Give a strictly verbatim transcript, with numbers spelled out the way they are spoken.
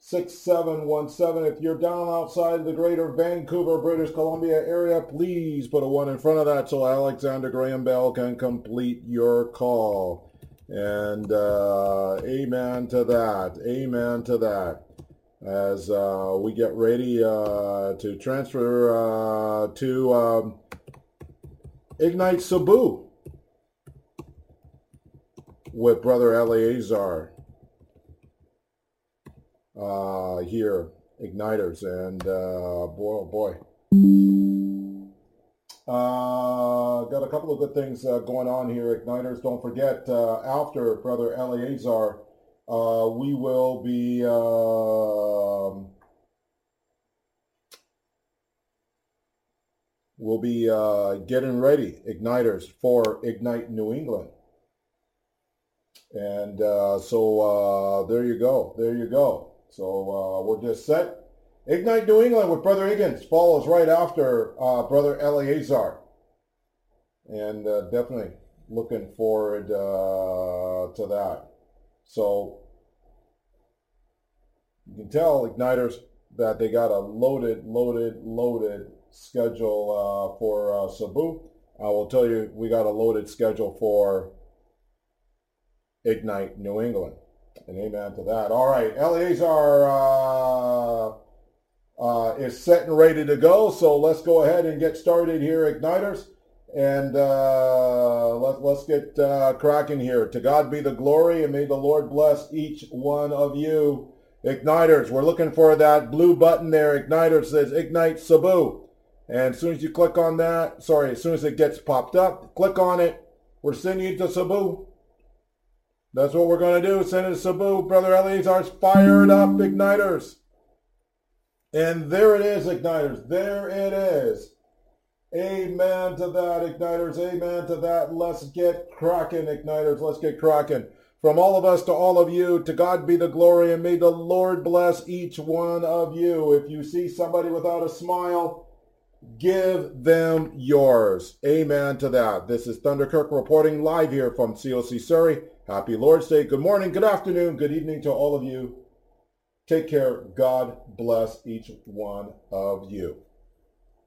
six seven one seven. If you're down outside the greater Vancouver, British Columbia area, please put a one in front of that so Alexander Graham Bell can complete your call. And uh, amen to that. Amen to that. As uh, we get ready uh, to transfer uh, to um, Ignite Sabu with Brother Eleazar uh, here, Igniters. And uh, boy, oh boy. Uh, got a couple of good things uh, going on here, Igniters. Don't forget, uh, after Brother Eleazar, uh, we will be uh, we'll be uh, getting ready, Igniters, for Ignite New England. And uh, so uh, there you go, there you go. So uh, we're just set. Ignite New England with Brother Higgins follows right after uh, Brother Eleazar. And uh, definitely looking forward uh, to that. So you can tell, Igniters, that they got a loaded, loaded, loaded schedule uh, for uh, Sabu. I will tell you, we got a loaded schedule for Ignite New England. And amen to that. All right, Eleazar uh, uh, is set and ready to go. So let's go ahead and get started here, Igniters. And uh, let, let's get uh, cracking here. To God be the glory, and may the Lord bless each one of you. Igniters, we're looking for that blue button there. Igniter says Ignite Sabu. And as soon as you click on that, sorry, as soon as it gets popped up, click on it. We're sending you to Sabu. That's what we're going to do. Send it to Sabu. Brother Eleazar's fired up, Igniters. And there it is, Igniters. There it is. Amen to that, Igniters. Amen to that. Let's get cracking, Igniters. Let's get cracking. From all of us to all of you, to God be the glory, and may the Lord bless each one of you. If you see somebody without a smile, give them yours. Amen to that. This is Thunder Kirk reporting live here from C O C Surrey. Happy Lord's Day. Good morning, good afternoon, good evening to all of you. Take care. God bless each one of you.